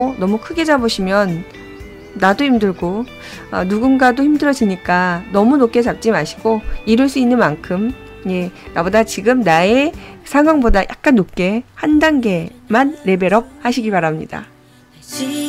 너무 크게 잡으시면 나도 힘들고 누군가도 힘들어지니까 너무 높게 잡지 마시고 이룰 수 있는 만큼 나보다 지금 나의 상황보다 약간 높게 한 단계만 레벨업 하시기 바랍니다.